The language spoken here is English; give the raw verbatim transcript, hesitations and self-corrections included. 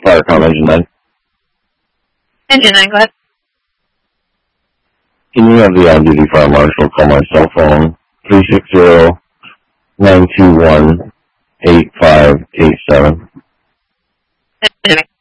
Firecom Engine nine. Engine nine, go ahead. Can you have the on-duty fire marshal call my cell phone, three six zero, nine two one, eight five eight seven? Engine nine.